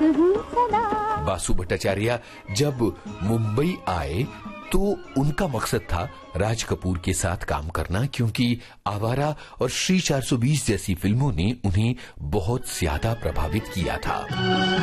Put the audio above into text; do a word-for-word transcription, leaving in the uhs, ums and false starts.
हूँ सदा। बासु भट्टाचार्य जब मुंबई आए तो उनका मकसद था राज कपूर के साथ काम करना, क्योंकि आवारा और श्री चार सौ बीस जैसी फिल्मों ने उन्हें बहुत ज्यादा प्रभावित किया था।